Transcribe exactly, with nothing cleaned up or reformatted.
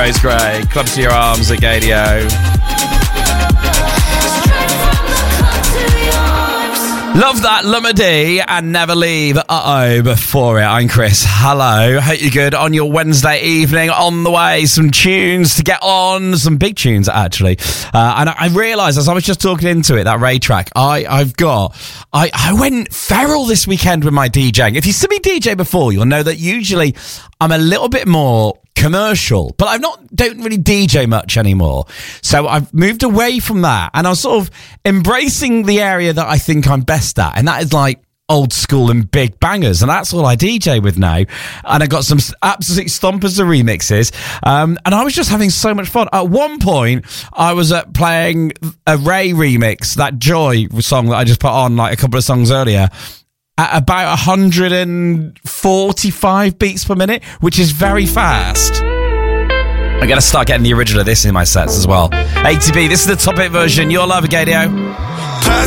Rose Gray. Club to Your Arms at Gadio. Love that, Lumady and Never Leave. Uh-oh, before it, I'm Chris. Hello, hope you're good on your Wednesday evening. On the way, some tunes to get on, some big tunes, actually. Uh, and I, I realised, as I was just talking into it, that Ray track, I, I've got... I, I went feral this weekend with my DJing. If you've seen me D J before, you'll know that usually I'm a little bit more commercial, but I not don't really D J much anymore. So I've moved away from that, and I'm sort of embracing the area that I think I'm best at, and that is like old school and big bangers, and that's all I D J with now. And I got some absolute stompers of remixes, um, and I was just having so much fun. At one point, I was uh, playing a Ray remix, that Joy song that I just put on like a couple of songs earlier, at about one hundred forty-five beats per minute, which is very fast. I'm going to start getting the original of this in my sets as well. A T B, this is the Top Hit version. Your love, Gadio.